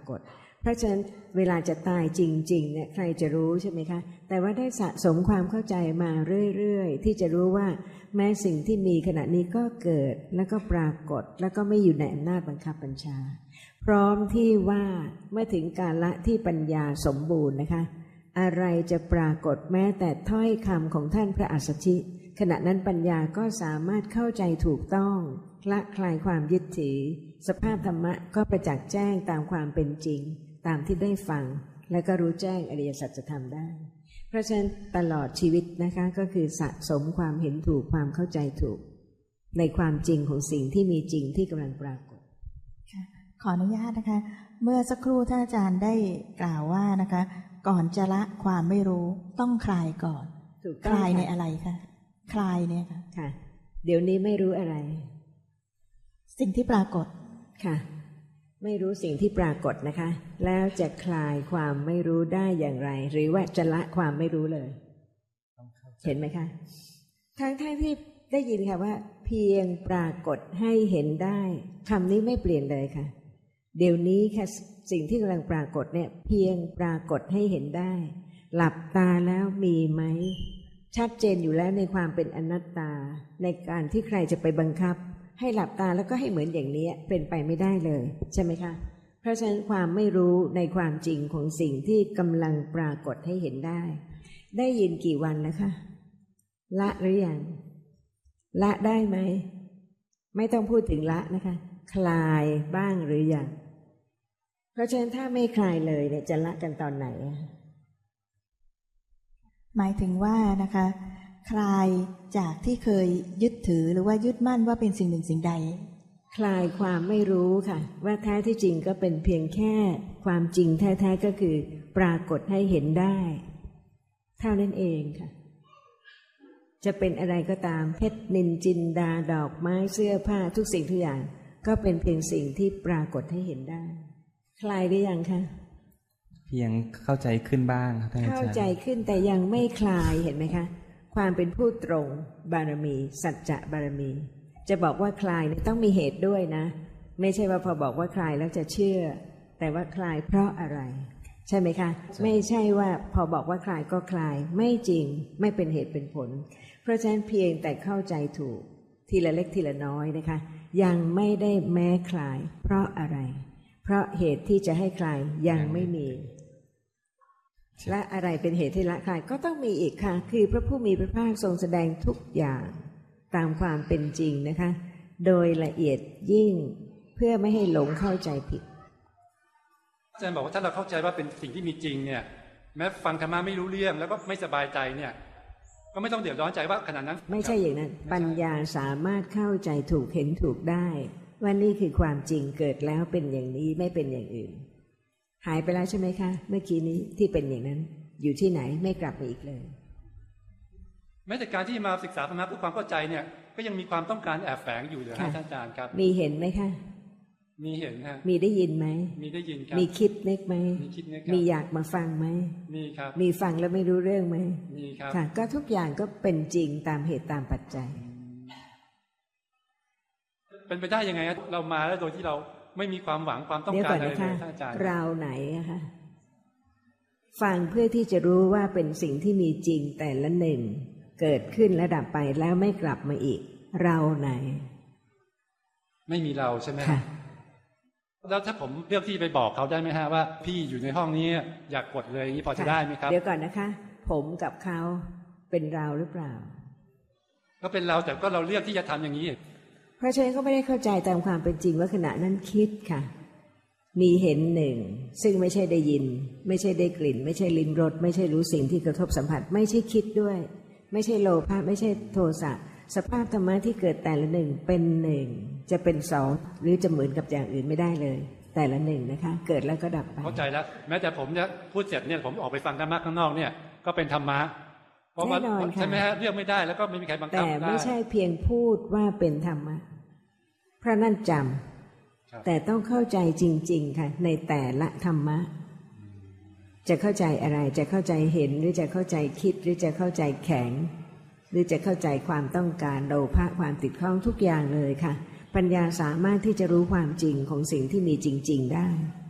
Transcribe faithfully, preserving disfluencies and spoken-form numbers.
ากฏเพราะฉะนั้นเวลาจะตายจริงๆเนี่ยใครจะรู้ใช่ไหมคะแต่ว่าได้สะสมความเข้าใจมาเรื่อยๆที่จะรู้ว่าแม้สิ่งที่มีขณะนี้ก็เกิดแล้วก็ปรากฏแล้วก็ไม่อยู่ในอำนาจบังคับบัญชาพร้อมที่ว่าเมื่อถึงกาลที่ปัญญาสมบูรณ์นะคะอะไรจะปรากฏแม้แต่ถ้อยคำของท่านพระอัสสชิขณะนั้นปัญญาก็สามารถเข้าใจถูกต้องละคลายความยึดถือสภาพธรรมะก็ประจักษ์แจ้งตามความเป็นจริงตามที่ได้ฟังและก็รู้แจ้งอริยสัจธรรมได้เพราะฉะนั้นตลอดชีวิตนะคะก็คือสะสมความเห็นถูกความเข้าใจถูกในความจริงของสิ่งที่มีจริงที่กำลังปรากฏขออนุญาตนะคะเมื่อสักครู่ท่านอาจารย์ได้กล่าวว่านะคะก่อนจะละความไม่รู้ต้องคลายก่อนคลายในอะไรคะคลายเนี่ยค่ะค่ะเดี๋ยวนี้ไม่รู้อะไรสิ่งที่ปรากฏค่ะไม่รู้สิ่งที่ปรากฏนะคะแล้วจะคลายความไม่รู้ได้อย่างไรหรือว่าจะละความไม่รู้เลยเห็นไหมคะทั้งทั้งที่ได้ยินค่ะว่าเพียงปรากฏให้เห็นได้คำนี้ไม่เปลี่ยนเลยค่ะเดี๋ยวนี้ค่ะสิ่งที่กำลังปรากฏเนี่ยเพียงปรากฏให้เห็นได้หลับตาแล้วมีไหมชัดเจนอยู่แล้วในความเป็นอนัตตาในการที่ใครจะไปบังคับให้หลับตาแล้วก็ให้เหมือนอย่างนี้เป็นไปไม่ได้เลยใช่ไหมคะเพราะฉะนั้นความไม่รู้ในความจริงของสิ่งที่กำลังปรากฏให้เห็นได้ได้ยินกี่วันแล้วคะละหรือยังละได้ไหมไม่ต้องพูดถึงละนะคะคลายบ้างหรือยังเพราะฉะนั้นถ้าไม่คลายเลยเนี่ยจะละกันตอนไหนหมายถึงว่านะคะคลายจากที่เคยยึดถือหรือว่ายึดมั่นว่าเป็นสิ่งหนึ่งสิ่งใดคลายความไม่รู้ค่ะว่าแท้ที่จริงก็เป็นเพียงแค่ความจริงแท้ๆก็คือปรากฏให้เห็นได้เท่านั้นเองค่ะจะเป็นอะไรก็ตามเพชรนิลจินดาดอกไม้เสื้อผ้าทุกสิ่งทุกอย่างก็เป็นเพียงสิ่งที่ปรากฏให้เห็นได้คลายหรือยังคะเพียงเข้าใจขึ้นบ้างครับเข้าใจขึ้นแต่ยังไม่คลายเห็นไหมคะความเป็นผู้ตรงบารมีสัจจะบารมีจะบอกว่าคลายเนี่ยต้องมีเหตุด้วยนะไม่ใช่ว่าพอบอกว่าคลายแล้วจะเชื่อแต่ว่าคลายเพราะอะไรใช่ไหมคะไม่ใช่ว่าพอบอกว่าคลายก็คลายไม่จริงไม่เป็นเหตุเป็นผลเพราะฉะนั้นเพียงแต่เข้าใจถูกทีละเล็กทีละน้อยนะคะยังไม่ได้แม้คลายเพราะอะไรเพราะเหตุที่จะให้คลายยังไม่มีและอะไรเป็นเหตุที่ละคลายก็ต้องมีอีกค่ะคือพระผู้มีพระภาคทรงแสดงทุกอย่างตามความเป็นจริงนะคะโดยละเอียดยิ่งเพื่อไม่ให้หลงเข้าใจผิดอาจารย์บอกว่าถ้าเราเข้าใจว่าเป็นสิ่งที่มีจริงเนี่ยแม้ฟังธรรมะไม่รู้เรื่องแล้วก็ไม่สบายใจเนี่ยก็ไม่ต้องเดือดร้อนใจว่าขนาดนั้นไม่ใช่อย่างนั้นปัญญาสามารถเข้าใจถูกเห็นถูกได้ว่านี่คือความจริงเกิดแล้วเป็นอย่างนี้ไม่เป็นอย่างอื่นหายไปแล้วใช่ไหมคะเมื่อกี้นี้ที่เป็นอย่างนั้นอยู่ที่ไหนไม่กลับมาอีกเลยแม้แต่การที่มาศึกษาธรรมะเพื่อความเข้าใจเนี่ยก็ยังมีความต้องการแอบแฝงอยู่เลยท่านอาจารย์ครับมีเห็นไหมคะมีเห็นฮะมีได้ยินไหมมีได้ยินครับมีคิดนึกไหมมีคิดนึกมีอยากมาฟังไหมมีครับมีฟังแล้วไม่รู้เรื่องไหมมีครับค่ะก็ทุกอย่างก็เป็นจริงตามเหตุตามปัจจัยเป็นไปได้ยังไงเรามาแล้วโดยที่เราไม่มีความหวังความต้องการอะไรเลยท่านอาจารย์เราไหนอะคะฟังเพื่อที่จะรู้ว่าเป็นสิ่งที่มีจริงแต่ละหนึ่งเกิดขึ้นและดับไปแล้วไม่กลับมาอีกเราไหนไม่มีเราใช่ไหมค่ะแล้วถ้าผมเลือกที่ไปบอกเขาได้ไหมฮะว่าพี่อยู่ในห้องนี้อยากกดเลยอย่างนี้พอจะได้ไหมครับเดี๋ยวก่อนนะคะผมกับเขาเป็นเราหรือเปล่าก็เป็นเราแต่ก็เราเลือกที่จะทำอย่างนี้เพราะฉะนั้นก็ไม่ได้เข้าใจตามความเป็นจริงว่าขณะนั้นคิดค่ะมีเห็นหนึ่งซึ่งไม่ใช่ได้ยินไม่ใช่ได้กลิ่นไม่ใช่ลิ้มรสไม่ใช่รู้สิ่งที่กระทบสัมผัสไม่ใช่คิดด้วยไม่ใช่โลภะไม่ใช่โทสะสภาพธรรมะที่เกิดแต่ละหนึ่งเป็นหนึ่งจะเป็นสองหรือจะเหมือนกับอย่างอื่นไม่ได้เลยแต่ละหนึ่งนะคะเกิดแล้วก็ดับไปเข้าใจแล้วแม้แต่ผมเนี่ยพูดเสร็จเนี่ยผมออกไปฟังธรรมะข้างนอกเนี่ยก็เป็นธรรมะเพราะว่าใช่ไหมฮะเรียกไม่ได้แล้วก็ไม่มีใครบังคับได้แต่ไม่ใช่เพียงพูดว่าเป็นธรรมะเพราะนั่นจำแต่ต้องเข้าใจจริงๆค่ะในแต่ละธรรมะจะเข้าใจอะไรจะเข้าใจเห็นหรือจะเข้าใจคิดหรือจะเข้าใจแข็งหรือจะเข้าใจความต้องการโลภะความติดข้องทุกอย่างเลยค่ะปัญญาสามารถที่จะรู้ความจริงของสิ่งที่มีจริงๆได้